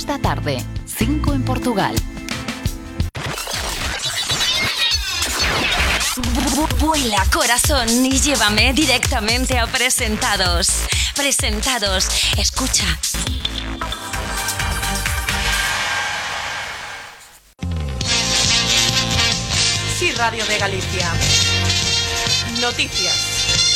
da tarde, 5 en Portugal. Vuela, corazón, y llévame directamente a Presentados. Presentados, escucha. Sí, Radio de Galicia. Noticias.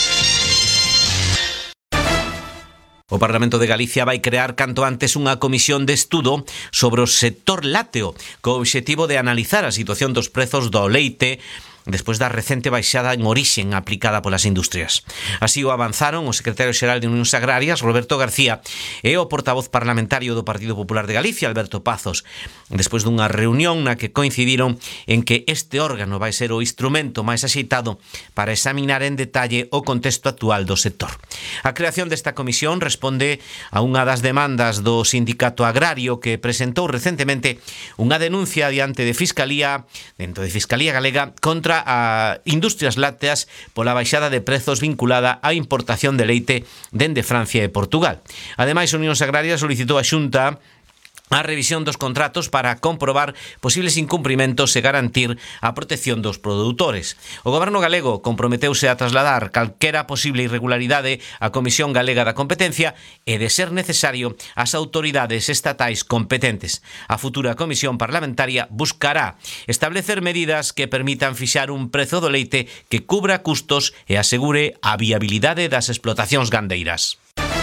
O Parlamento de Galicia vai crear canto antes unha comisión de estudo sobre o sector lácteo co obxectivo de analizar a situación dos prezos do leite despois da recente baixada en orixen aplicada polas industrias. Así o avanzaron o secretario xeral de Unións Agrarias, Roberto García, e o portavoz parlamentario do Partido Popular de Galicia, Alberto Pazos, despois dunha reunión na que coincidiron en que este órgano vai ser o instrumento máis axeitado para examinar en detalle o contexto actual do sector. A creación desta comisión responde a unha das demandas do Sindicato Agrario que presentou recentemente unha denuncia diante de Fiscalía, dentro de Fiscalía Galega, contra a industrias lácteas pola baixada de prezos vinculada á importación de leite dende Francia e Portugal. Ademais, Unións Agrarias solicitou á Xunta a revisión dos contratos para comprobar posibles incumprimentos e garantir a protección dos produtores. O Goberno galego comprometeuse a trasladar calquera posible irregularidade á Comisión Galega da Competencia e, de ser necesario, ás autoridades estatais competentes. A futura Comisión Parlamentaria buscará establecer medidas que permitan fixar un prezo do leite que cubra custos e asegure a viabilidade das explotacións gandeiras.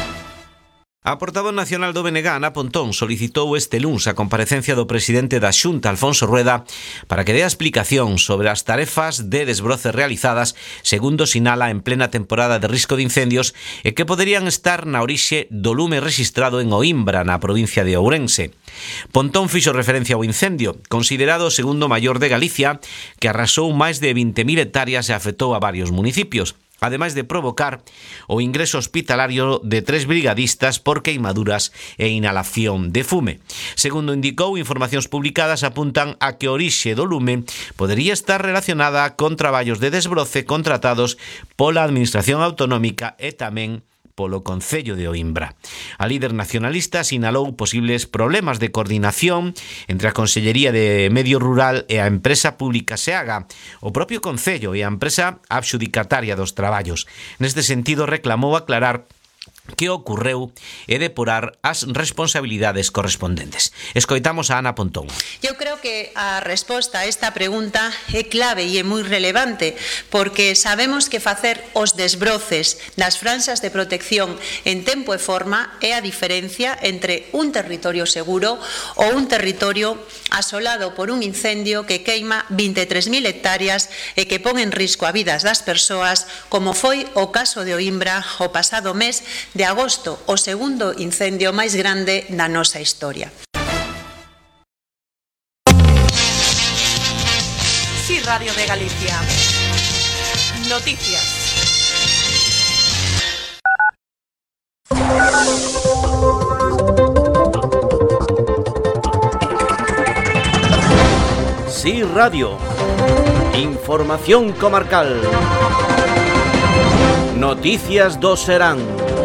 A portavoz nacional do BNG, Ana Pontón, solicitou este luns a comparecencia do presidente da Xunta, Alfonso Rueda, para que dé a explicación sobre as tarefas de desbroce realizadas, segundo sinala en plena temporada de risco de incendios, e que poderían estar na orixe do lume rexistrado en Oimbra, na provincia de Ourense. Pontón fixo referencia ao incendio, considerado o segundo maior de Galicia, que arrasou máis de 20.000 hectáreas e afectou a varios municipios, ademais de provocar o ingreso hospitalario de 3 brigadistas por queimaduras e inhalación de fume. Segundo indicou, informacións publicadas apuntan a que a orixe do lume podería estar relacionada con traballos de desbroce contratados pola Administración Autonómica e tamén polo Concello de Oimbra. A líder nacionalista sinalou posibles problemas de coordinación entre a Consellería de Medio Rural e a empresa pública SEAGA, o propio Concello e a empresa adxudicataria dos traballos. Neste sentido, reclamou aclarar que ocorreu e depurar as responsabilidades correspondentes. Escoitamos a Ana Pontón. Eu creo que a resposta a esta pregunta é clave e é moi relevante, porque sabemos que facer os desbroces das franxas de protección en tempo e forma é a diferencia entre un territorio seguro ou un territorio asolado por un incendio que queima 23.000 hectáreas e que pon en risco a vidas das persoas, como foi o caso de Oimbra o pasado mes de agosto, o segundo incendio máis grande da nosa historia. Sí, Radio de Galicia. Noticias. Sí, Radio. Información comarcal. Noticias do Serán.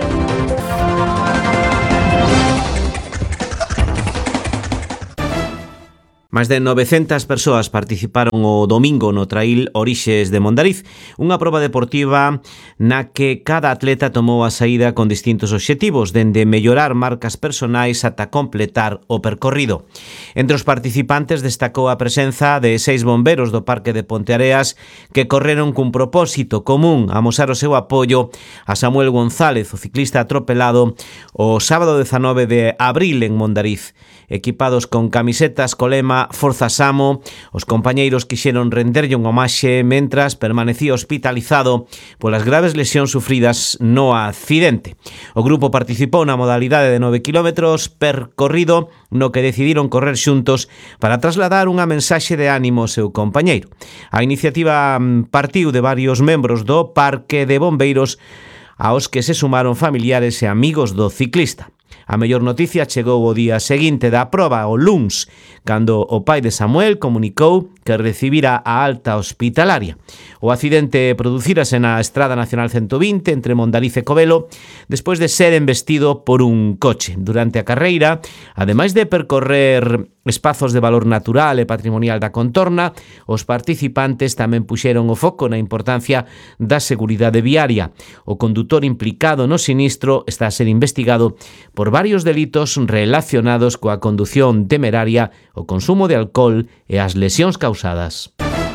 Máis de 900 persoas participaron o domingo no Trail Orixes de Mondariz, unha proba deportiva na que cada atleta tomou a saída con distintos obxectivos, dende mellorar marcas personais ata completar o percorrido. Entre os participantes destacou a presenza de 6 bomberos do Parque de Ponteareas que correron cun propósito común, amosar o seu apoio a Samuel González, o ciclista atropelado o sábado 19 de abril en Mondariz. Equipados con camisetas co lema Forza Samo, os compañeiros quixeron renderlle un homaxe mentras permanecía hospitalizado polas graves lesións sufridas no accidente. O grupo participou na modalidade de 9 km percorrido no que decidiron correr xuntos para trasladar unha mensaxe de ánimo ao seu compañeiro. A iniciativa partiu de varios membros do Parque de Bombeiros aos que se sumaron familiares e amigos do ciclista. A mellor noticia chegou o día seguinte da proba, o luns, cando o pai de Samuel comunicou que recibira a alta hospitalaria. O accidente producírase na Estrada Nacional 120 entre Mondariz e Covelo despois de ser embestido por un coche. Durante a carreira, ademais de percorrer espazos de valor natural e patrimonial da contorna, os participantes tamén puxeron o foco na importancia da seguridade viaria. O condutor implicado no sinistro está a ser investigado por varios delitos relacionados coa condución temeraria, o consumo de alcohol e as lesións causadas.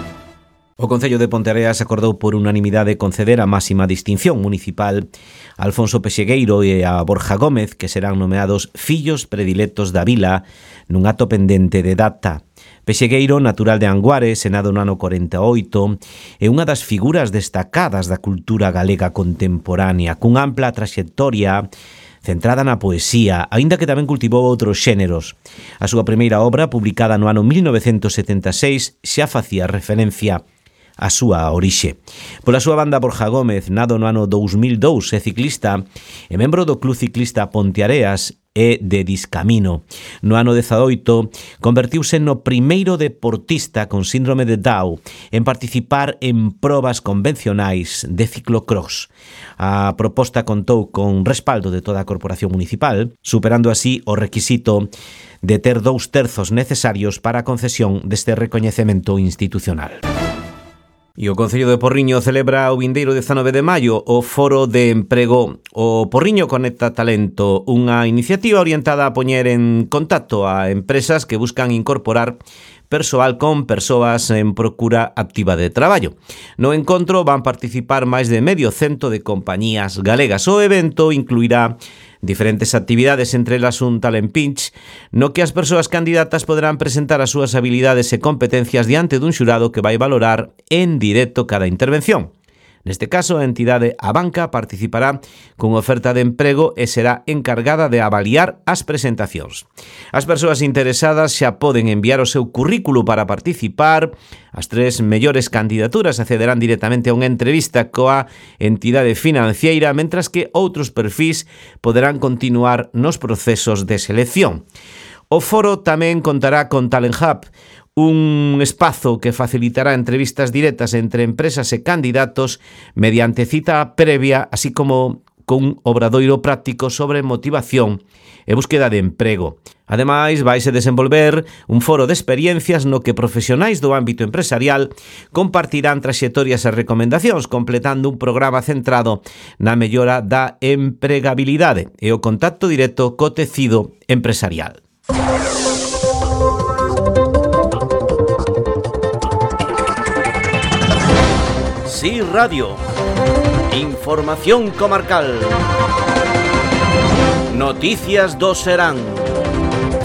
O Concello de Ponteareas acordou por unanimidade conceder a máxima distinción municipal a Alfonso Pexegueiro e a Borja Gómez, que serán nomeados fillos predilectos da vila nun acto pendente de data. Pexegueiro, natural de Anguare, senado no ano 48, é unha das figuras destacadas da cultura galega contemporánea, cunha ampla traxectoria centrada na poesía, aínda que tamén cultivou outros xéneros. A súa primeira obra, publicada no ano 1976, xa facía referencia a súa orixe. Pola súa banda, Borja Gómez, nado no ano 2002, é ciclista e membro do Club Ciclista Ponteareas e de Discamino. No ano 18 convertiuse no primeiro deportista con síndrome de Down en participar en probas convencionais de ciclocross. A proposta contou con respaldo de toda a corporación municipal, superando así o requisito de ter 2/3 necesarios para a concesión deste recoñecemento institucional. E o Concello de Porriño celebra o vindeiro 19 de maio o Foro de Emprego O Porriño Conecta Talento, unha iniciativa orientada a poñer en contacto a empresas que buscan incorporar persoal con persoas en procura activa de traballo. No encontro van participar máis de 100 de compañías galegas. O evento incluirá diferentes actividades, entre elas un talent pitch, no que as persoas candidatas poderán presentar as súas habilidades e competencias diante dun xurado que vai valorar en directo cada intervención. Neste caso, a entidade Abanca participará con oferta de emprego e será encargada de avaliar as presentacións. As persoas interesadas xa poden enviar o seu currículo para participar. As 3 mellores candidaturas accederán directamente a unha entrevista coa entidade financiera, mentras que outros perfís poderán continuar nos procesos de selección. O foro tamén contará con Talent Hub, un espazo que facilitará entrevistas directas entre empresas e candidatos mediante cita previa, así como con un obradoiro práctico sobre motivación e búsqueda de emprego. Ademais, vaise desenvolver un foro de experiencias no que profesionais do ámbito empresarial compartirán traxectorias e recomendacións, completando un programa centrado na mellora da empregabilidade e o contacto directo co tecido empresarial. Sí Radio. Información comarcal. Noticias do Serán.